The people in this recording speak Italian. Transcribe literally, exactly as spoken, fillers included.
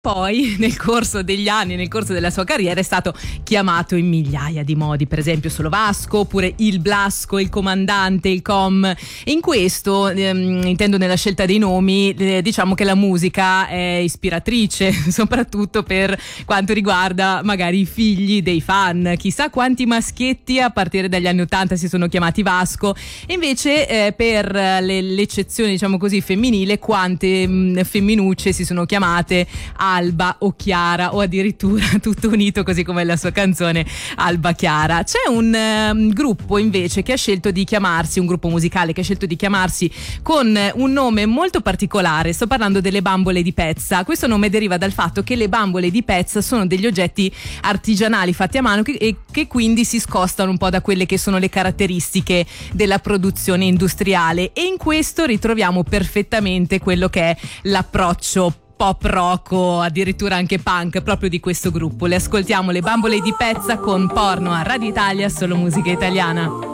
Poi nel corso degli anni, nel corso della sua carriera, è stato chiamato in migliaia di modi, per esempio Solo Vasco, oppure il Blasco, il Comandante, il Com. E in questo, ehm, intendo nella scelta dei nomi, eh, diciamo che la musica è ispiratrice, soprattutto per quanto riguarda magari i figli dei fan. Chissà quanti maschietti a partire dagli anni ottanta si sono chiamati Vasco, e invece eh, per le, l'eccezione, diciamo così, femminile, quante mh, femminucce si sono chiamate Alba o Chiara, o addirittura tutto unito, così come la sua canzone Alba Chiara. C'è un um, gruppo invece che ha scelto di chiamarsi, un gruppo musicale che ha scelto di chiamarsi con un nome molto particolare. Sto parlando delle Bambole di Pezza. Questo nome deriva dal fatto che le bambole di pezza sono degli oggetti artigianali fatti a mano che, e che quindi si scostano un po' da quelle che sono le caratteristiche della produzione industriale, e in questo ritroviamo perfettamente quello che è l'approccio pop rock o addirittura anche punk proprio di questo gruppo. Le ascoltiamo, le Bambole di Pezza, con Porno a Radio Italia, solo musica italiana.